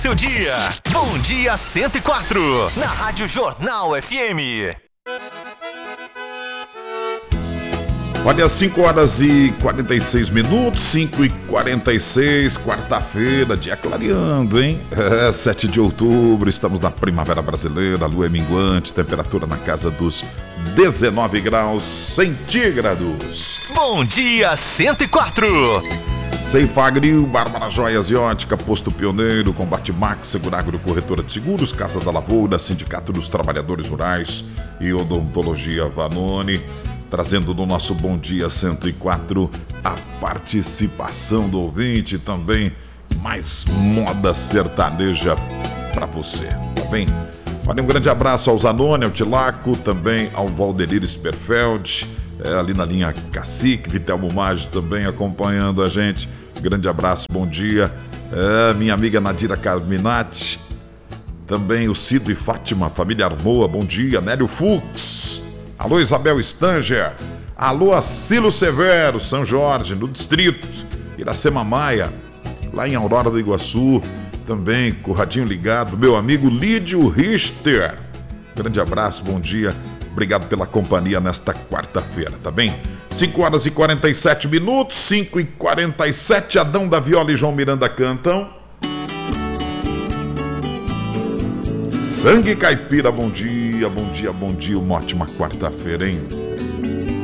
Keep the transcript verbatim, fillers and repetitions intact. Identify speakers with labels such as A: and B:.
A: Seu dia, Bom Dia cento e quatro, na Rádio Jornal F M.
B: Olha, cinco horas e quarenta e seis minutos, cinco e quarenta e seis, quarta-feira, dia clareando, hein? É, sete de outubro, estamos na primavera brasileira, a lua é minguante, temperatura na casa dos dezenove graus centígrados.
A: Bom Dia cento e quatro.
B: Ceifagrio, Bárbara Joias e Ótica, Posto Pioneiro, Combate Max, Seguragro, Corretora de Seguros, Casa da Lavoura, Sindicato dos Trabalhadores Rurais e Odontologia Vanoni. Trazendo no nosso Bom Dia cento e quatro a participação do ouvinte, também mais moda sertaneja para você, tá bem? Olha, um grande abraço ao Zanoni, ao Tilaco, também ao Valdelir Sperfeld, é, ali na linha Cacique, Vitelmo Maggi também acompanhando a gente. Grande abraço, bom dia. É, minha amiga Nadira Carminati, também o Cido e Fátima, família Armoa, bom dia. Nélio Fux. Alô, Isabel Stanger. Alô, Acilo Severo, São Jorge, no distrito. Iracema Maia, lá em Aurora do Iguaçu. Também, com o radinho ligado. Meu amigo Lídio Richter. Grande abraço, bom dia. Obrigado pela companhia nesta quarta-feira, tá bem? cinco horas e quarenta e sete minutos, cinco e quarenta e sete. Adão da Viola e João Miranda cantam. Sangue Caipira, bom dia, bom dia, bom dia, uma ótima quarta-feira, hein?